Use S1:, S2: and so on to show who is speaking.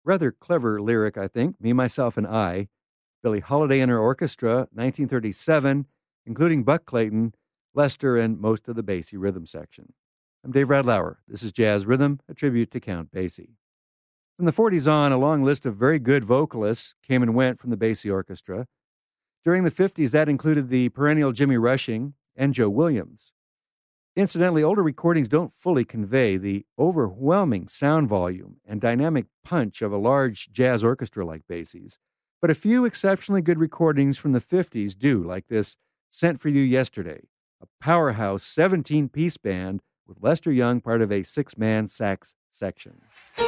S1: Rather clever lyric, I think. Me, Myself, and I. Billie Holiday and her orchestra, 1937, including Buck Clayton, Lester, and most of the Basie rhythm section. I'm Dave Radlauer. This is Jazz Rhythm, a tribute to Count Basie. From the 40s on, a long list of very good vocalists came and went from the Basie Orchestra. During the 50s, that included the perennial Jimmy Rushing and Joe Williams. Incidentally, older recordings don't fully convey the overwhelming sound volume and dynamic punch of a large jazz orchestra like Basie's, but a few exceptionally good recordings from the 50s do, like this Sent for You Yesterday, a powerhouse 17-piece band with Lester Young part of a 6-man sax section.